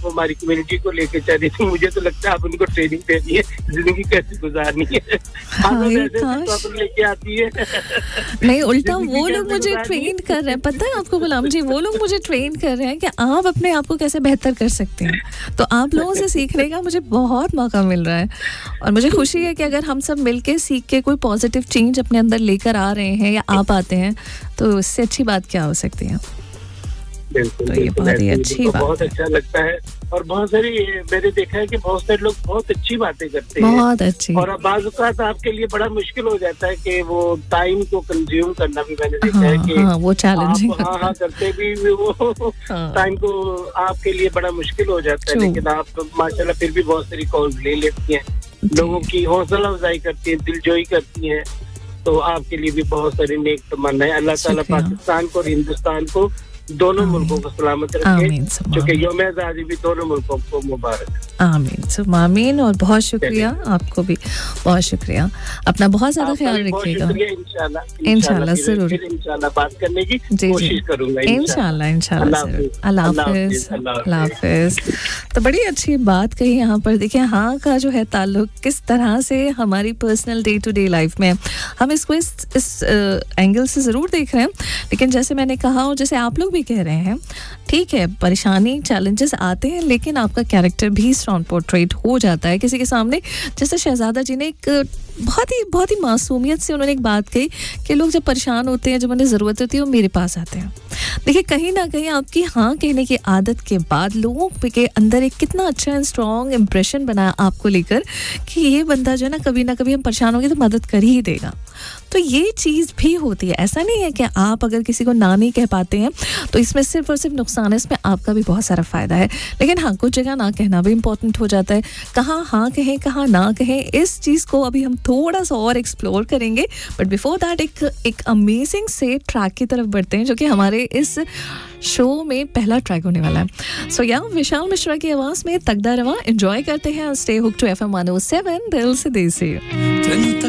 हमारी कम्युनिटी को लेके चल रही थी, मुझे तो लगता है आप उनको ट्रेनिंग दे दी है जिंदगी कैसे गुजारनी है। लेके आती है। नहीं, उल्टा वो लोग मुझे ट्रेन कर रहे हैं, पता है आपको गुलाम जी, वो लोग मुझे ट्रेन कर रहे हैं कि आप अपने आप को कैसे बेहतर कर सकते हैं। तो आप लोगों से सीखने का मुझे बहुत मौका मिल रहा है और मुझे खुशी है कि अगर हम सब मिलके सीख के कोई पॉजिटिव चेंज अपने अंदर लेकर आ रहे हैं या आप आते हैं तो इससे अच्छी बात क्या हो सकती है। बिल्कुल, तो ये बहुत ही अच्छी बात बहुत अच्छा लगता है। और बहुत सारी मैंने देखा है कि बहुत सारे लोग बहुत अच्छी बातें करते हैं, बहुत अच्छी। और बाज़ औक़ात आपके लिए बड़ा मुश्किल हो जाता है कि वो टाइम को कंज्यूम करना भी मैंने देखा है कि वो चैलेंजिंग हाँ करते भी वो टाइम को आपके लिए बड़ा मुश्किल हो जाता है, लेकिन आप माशाल्लाह फिर भी बहुत सारी कॉल्स ले लेती हैं, लोगों की हौसला अफजाई करती हैं, दिलजोई करती हैं। तो आपके लिए भी बहुत सारी नेक तमन्ना है। अल्लाह ताला पाकिस्तान को और हिंदुस्तान को दोनों मुल्कों को सलामत रखे, क्योंकि यौम आज़ादी भी दोनों मुल्कों को मुबारक। आमीन सुम्मा आमीन। और बहुत शुक्रिया, आपको भी बहुत शुक्रिया। अपना बहुत ज्यादा ख्याल रखिएगा। इंशाल्लाह जरूर इंशाल्लाह बात करने की कोशिश करूंगा। इंशाल्लाह अल्लाह हाफिज। अल्लाह हाफिज। तो बड़ी अच्छी बात कही यहाँ पर। देखिए हाँ का जो है ताल्लुक किस तरह से हमारी personal day to day life में हम इसको इस एंगल से ज़रूर देख रहे हैं, लेकिन जैसे मैंने कहा और जैसे आप लोग भी कह रहे हैं, ठीक है परेशानी चैलेंजेस आते हैं लेकिन आपका कैरेक्टर भी स्ट्रॉन्ग पोर्ट्रेट हो जाता है किसी के सामने। जैसे शहजादा जी ने एक बहुत ही मासूमियत से उन्होंने एक बात कही कि लोग जब परेशान होते हैं, जब उन्हें ज़रूरत होती है, वो मेरे पास आते हैं। देखिए कहीं ना कहीं आपकी हाँ कहने की आदत के बाद लोगों के अंदर एक कितना अच्छा एंड स्ट्रॉन्ग इम्प्रेशन बना आपको लेकर कि ये बंदा जो है ना कभी हम परेशान होंगे तो मदद कर ही देगा। तो ये चीज़ भी होती है। ऐसा नहीं है कि आप अगर किसी को ना नहीं कह पाते हैं तो इसमें सिर्फ और सिर्फ नुकसान है, इसमें आपका भी बहुत सारा फ़ायदा है। लेकिन हाँ कुछ जगह ना कहना भी इम्पोर्टेंट हो जाता है। कहाँ हाँ कहें कहाँ ना कहें, इस चीज़ को अभी हम थोड़ा सा और एक्सप्लोर करेंगे। बट बिफोर दैट एक अमेजिंग से ट्रैक की तरफ बढ़ते हैं जो कि हमारे इस शो में पहला ट्रैक होने वाला है। सो विशाल मिश्रा की आवाज़ में तकदा रवा एंजॉय करते हैं। स्टे हुक टू FM 107 दिल से देसी।